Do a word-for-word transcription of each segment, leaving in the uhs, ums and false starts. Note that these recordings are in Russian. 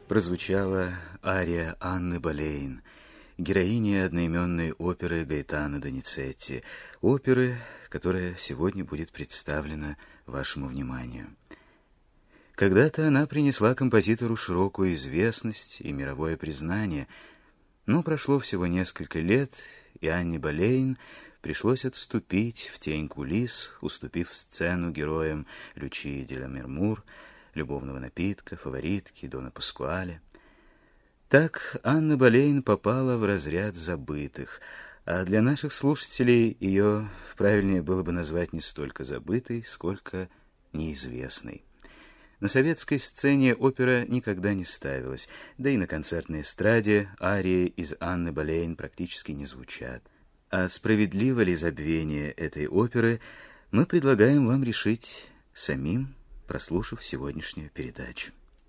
прозвучала ария Анны Болейн, героини одноименной оперы Гаэтано Доницетти, оперы, которая сегодня будет представлена вашему вниманию. Когда-то она принесла композитору широкую известность и мировое признание, но прошло всего несколько лет, и Анне Болейн пришлось отступить в тень кулис, уступив сцену героям Лючии де ла Мермур, любовного напитка, фаворитки, Дона Паскуале. Так Анна Болейн попала в разряд забытых, а для наших слушателей ее правильнее было бы назвать не столько забытой, сколько неизвестной. На советской сцене опера никогда не ставилась, да и на концертной эстраде арии из Анны Болейн практически не звучат. А справедливо ли забвение этой оперы, мы предлагаем вам решить самим, прослушав сегодняшнюю передачу.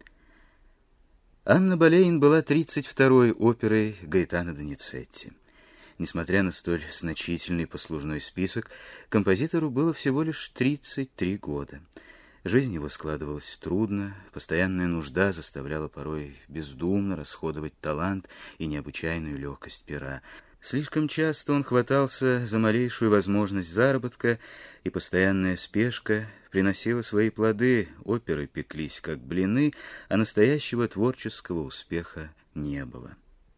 Анна Болейн была тридцать второй оперой Гаэтано Доницетти. Несмотря на столь значительный послужной список, композитору было всего лишь тридцать три года. Жизнь его складывалась трудно, постоянная нужда заставляла порой бездумно расходовать талант и необычайную легкость пера. Слишком часто он хватался за малейшую возможность заработка, и постоянная спешка приносила свои плоды, оперы пеклись как блины, а настоящего творческого успеха не было.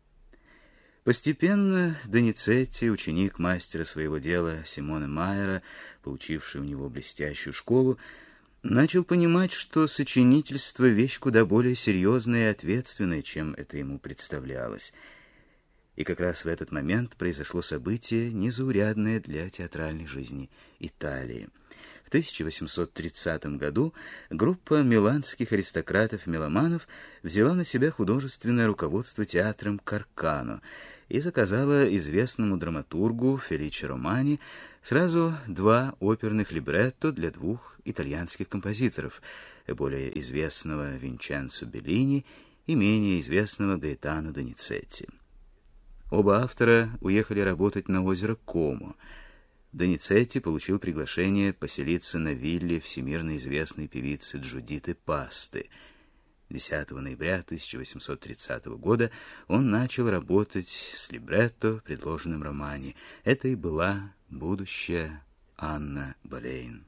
Постепенно Доницетти, ученик мастера своего дела Симона Майера, получивший у него блестящую школу, начал понимать, что сочинительство — вещь куда более серьезная и ответственная, чем это ему представлялось. И как раз в этот момент произошло событие, незаурядное для театральной жизни Италии. В тысяча восемьсот тридцатом году группа миланских аристократов-меломанов взяла на себя художественное руководство театром Каркано и заказала известному драматургу Феличе Романи сразу два оперных либретто для двух итальянских композиторов, более известного Винченцо Беллини и менее известного Гаэтано Доницетти. Оба автора уехали работать на озеро Комо. Доницетти получил приглашение поселиться на вилле всемирно известной певицы Джудиты Пасты. десятого ноября тысяча восемьсот тридцатого года он начал работать с либретто, предложенным Романи. Это и была будущая Анна Болейн.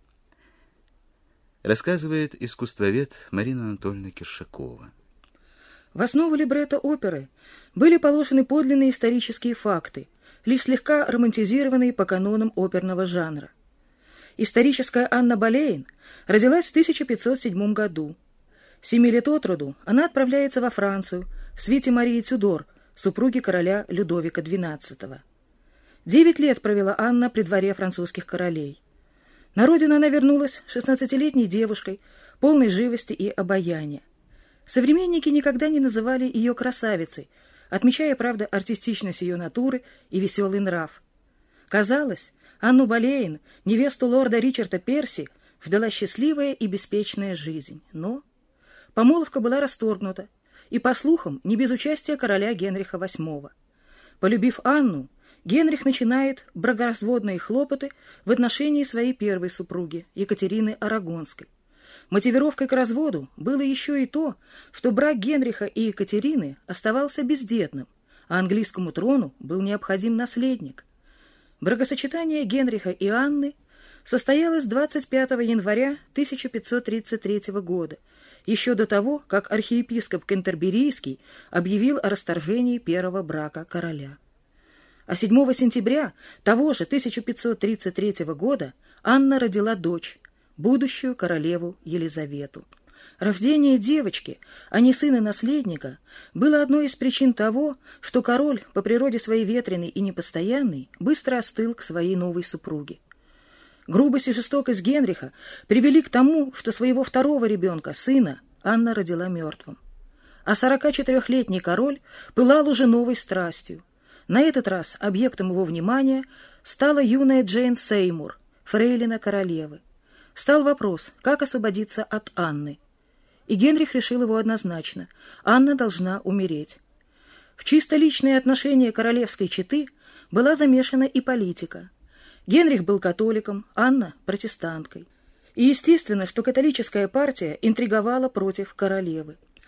Рассказывает искусствовед Марина Анатольевна Киршакова. В основу либретто оперы были положены подлинные исторические факты, лишь слегка романтизированные по канонам оперного жанра. Историческая Анна Болейн родилась в тысяча пятьсот седьмом году. Семи лет от роду она отправляется во Францию в свите Марии Тюдор, супруги короля Людовика двенадцатого. Девять лет провела Анна при дворе французских королей. На родину она вернулась шестнадцатилетней девушкой, полной живости и обаяния. Современники никогда не называли ее красавицей, отмечая, правда, артистичность ее натуры и веселый нрав. Казалось, Анну Болейн, невесту лорда Ричарда Перси, ждала счастливая и беспечная жизнь. Но помолвка была расторгнута, и, по слухам, не без участия короля Генриха восьмого. Полюбив Анну, Генрих начинает бракоразводные хлопоты в отношении своей первой супруги, Екатерины Арагонской. Мотивировкой к разводу было еще и то, что брак Генриха и Екатерины оставался бездетным, а английскому трону был необходим наследник. Бракосочетание Генриха и Анны состоялось двадцать пятого января тысяча пятьсот тридцать третьего года, еще до того, как архиепископ Кентерберийский объявил о расторжении первого брака короля. А седьмого сентября того же тысяча пятьсот тридцать третьего года Анна родила дочь, будущую королеву Елизавету. Рождение девочки, а не сына-наследника, было одной из причин того, что король, по природе своей ветреный и непостоянный, быстро остыл к своей новой супруге. Грубость и жестокость Генриха привели к тому, что своего второго ребенка, сына, Анна родила мертвым. А сорокачетырехлетний король пылал уже новой страстью. На этот раз объектом его внимания стала юная Джейн Сеймур, фрейлина королевы. Стал вопрос, как освободиться от Анны. И Генрих решил его однозначно. Анна должна умереть. В чисто личные отношения королевской четы была замешана и политика. Генрих был католиком, Анна – протестанткой. И естественно, что католическая партия интриговала против королевы.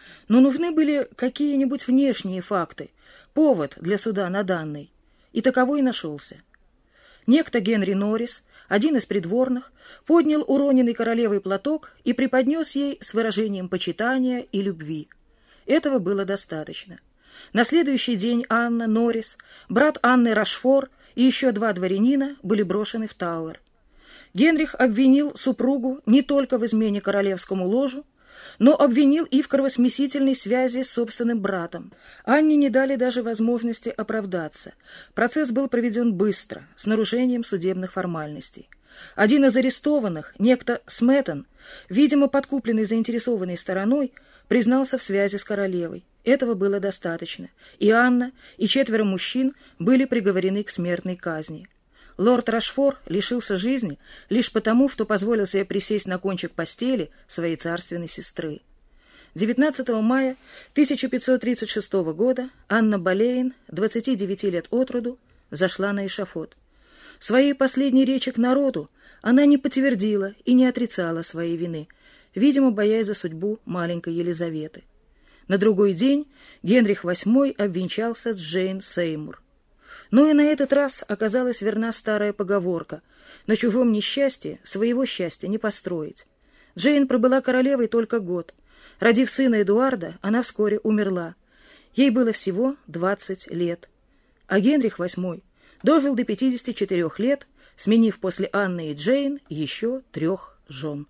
Но нужны были какие-нибудь внешние факты, повод для суда над Анной. И таковой нашелся. Некто Генри Норрис, один из придворных, поднял уроненный королевой платок и преподнес ей с выражением почитания и любви. Этого было достаточно. На следующий день Анна, Норрис, брат Анны Рашфор и еще два дворянина были брошены в Тауэр. Генрих обвинил супругу не только в измене королевскому ложу, но обвинил и в кровосмесительной связи с собственным братом. Анне не дали даже возможности оправдаться. Процесс был проведен быстро, с нарушением судебных формальностей. Один из арестованных, некто Сметтон, видимо, подкупленный заинтересованной стороной, признался в связи с королевой. Этого было достаточно, и Анна, и четверо мужчин были приговорены к смертной казни. Лорд Рашфор лишился жизни лишь потому, что позволил себе присесть на кончик постели своей царственной сестры. девятнадцатого мая тысяча пятьсот тридцать шестого года Анна Болейн, двадцати девяти лет от роду, зашла на эшафот. В своей последней речи к народу она не подтвердила и не отрицала своей вины, видимо, боясь за судьбу маленькой Елизаветы. На другой день Генрих восьмой обвенчался с Джейн Сеймур. Но и на этот раз оказалась верна старая поговорка: на чужом несчастье своего счастья не построить. Джейн пробыла королевой только год. Родив сына Эдуарда, она вскоре умерла. Ей было всего двадцать лет. А Генрих восьмой дожил до пятидесяти четырёх лет, сменив после Анны и Джейн еще трех жен.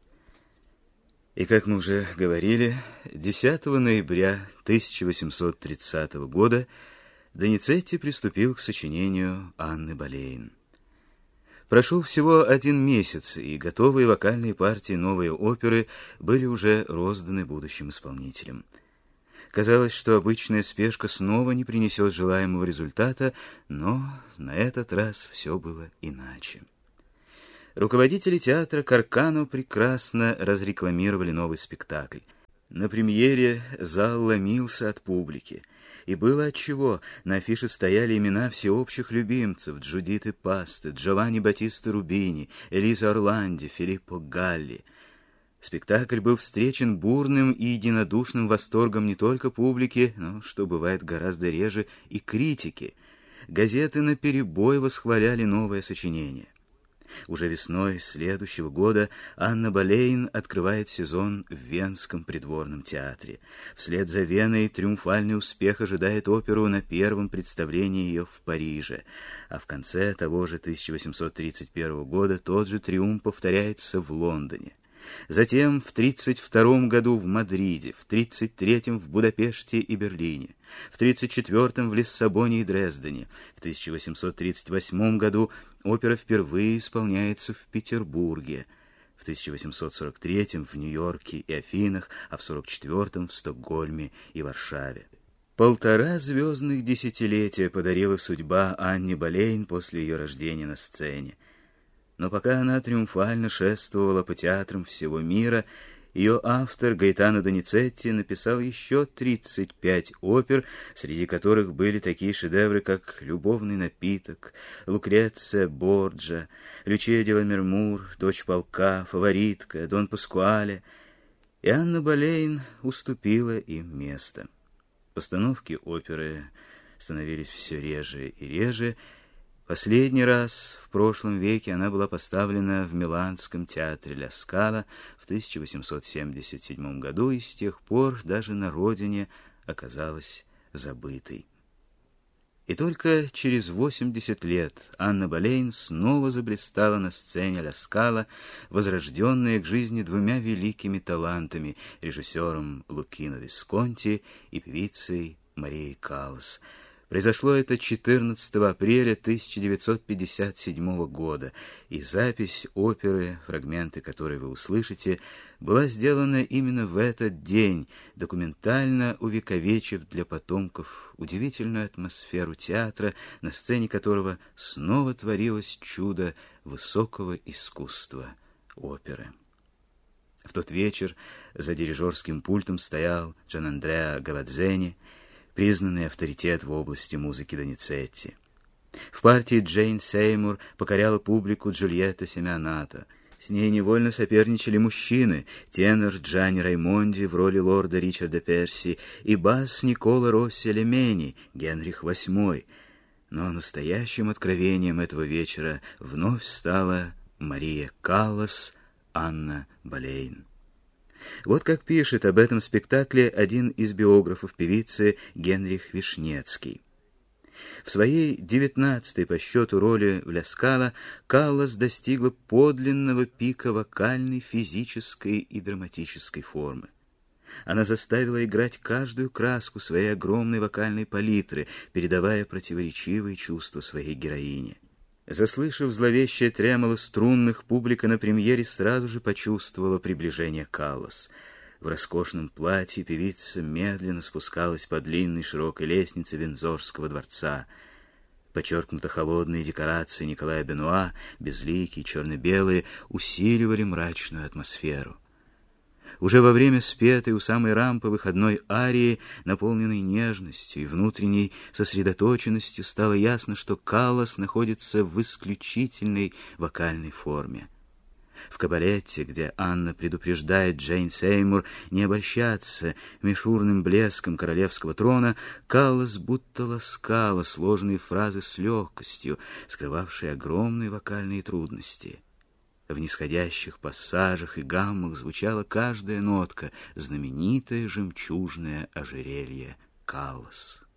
И, как мы уже говорили, десятого ноября тысяча восемьсот тридцатого года Доницетти приступил к сочинению Анны Болейн. Прошел всего один месяц, и готовые вокальные партии новой оперы были уже розданы будущим исполнителям. Казалось, что обычная спешка снова не принесет желаемого результата, но на этот раз все было иначе. Руководители театра Каркано прекрасно разрекламировали новый спектакль. На премьере зал ломился от публики. И было отчего. На афише стояли имена всеобщих любимцев: Джудиты Пасты, Джованни Батиста Рубини, Элиза Орланди, Филиппо Галли. Спектакль был встречен бурным и единодушным восторгом не только публики, но, что бывает гораздо реже, и критики. Газеты наперебой восхваляли новое сочинение. Уже весной следующего года Анна Болейн открывает сезон в Венском придворном театре. Вслед за Веной триумфальный успех ожидает оперу на первом представлении ее в Париже, а в конце того же тысяча восемьсот тридцать первого года тот же триумф повторяется в Лондоне. Затем в тридцать втором году в Мадриде, в тридцать третьем в Будапеште и Берлине, в тридцать четвёртом в Лиссабоне и Дрездене. В тысяча восемьсот тридцать восьмом году опера впервые исполняется в Петербурге, в тысяча восемьсот сорок третьем в Нью-Йорке и Афинах, а в сорок четвёртом в Стокгольме и Варшаве. Полтора звездных десятилетия подарила судьба Анне Болейн после ее рождения на сцене. Но пока она триумфально шествовала по театрам всего мира, ее автор Гаэтано Доницетти написал еще тридцать пять опер, среди которых были такие шедевры, как «Любовный напиток», «Лукреция Борджа», «Лючия де Ламермур», «Дочь полка», «Фаворитка», «Дон Паскуале». И Анна Болейн уступила им место. Постановки оперы становились все реже и реже. Последний раз в прошлом веке она была поставлена в Миланском театре Ля Скала в тысяча восемьсот семьдесят седьмом году и с тех пор даже на родине оказалась забытой. И только через восемьдесят лет Анна Болейн снова заблистала на сцене Ля Скала, возрожденная к жизни двумя великими талантами — режиссером Лукино Висконти и певицей Марией Каллас. Произошло это четырнадцатого апреля тысяча девятьсот пятьдесят седьмого года, и запись оперы, фрагменты которой вы услышите, была сделана именно в этот день, документально увековечив для потомков удивительную атмосферу театра, на сцене которого снова творилось чудо высокого искусства оперы. В тот вечер за дирижерским пультом стоял Джанандреа Гавадзени, признанный авторитет в области музыки Доницетти. В партии Джейн Сеймур покоряла публику Джульетта Симеоната. С ней невольно соперничали мужчины: тенор Джанни Раймонди в роли лорда Ричарда Перси и бас Никола Росси Лемени, Генрих восьмой. Но настоящим откровением этого вечера вновь стала Мария Каллас, Анна Болейн. Вот как пишет об этом спектакле один из биографов певицы Генрих Вишневский. В своей девятнадцатой по счету роли в «Ля Скала» Каллас достигла подлинного пика вокальной, физической и драматической формы. Она заставила играть каждую краску своей огромной вокальной палитры, передавая противоречивые чувства своей героини. Заслышав зловещее тремоло струнных, публика на премьере сразу же почувствовала приближение Каллас. В роскошном платье певица медленно спускалась по длинной широкой лестнице Виндзорского дворца. Подчеркнуто холодные декорации Николая Бенуа, безликие, черно-белые, усиливали мрачную атмосферу. Уже во время спетой у самой рампы выходной арии, наполненной нежностью и внутренней сосредоточенностью, стало ясно, что Каллас находится в исключительной вокальной форме. В кабалетте, где Анна предупреждает Джейн Сеймур не обольщаться мишурным блеском королевского трона, Каллас будто ласкала сложные фразы с легкостью, скрывавшие огромные вокальные трудности. В нисходящих пассажах и гаммах звучала каждая нотка, знаменитое жемчужное ожерелье Каллас.